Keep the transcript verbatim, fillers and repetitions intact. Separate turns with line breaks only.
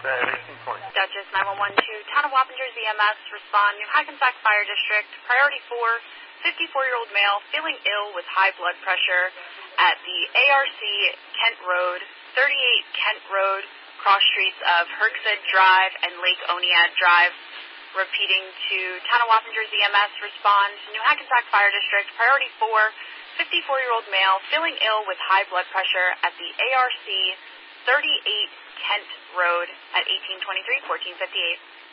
at eighteen twenty.
Duchess nine one one two, Town of Wappingers E M S, respond, New Hackensack Fire District, priority four, fifty-four-year-old male feeling ill with high blood pressure at the A R C Kent Road, thirty-eight Kent Road, cross streets of Herksed Drive and Lake Oniad Drive. Repeating to Town of Wappingers E M S, respond, New Hackensack Fire District, priority four, fifty-four-year-old male feeling ill with high blood pressure at the A R C thirty-eight Kent Road at eighteen twenty-three, fourteen fifty-eight.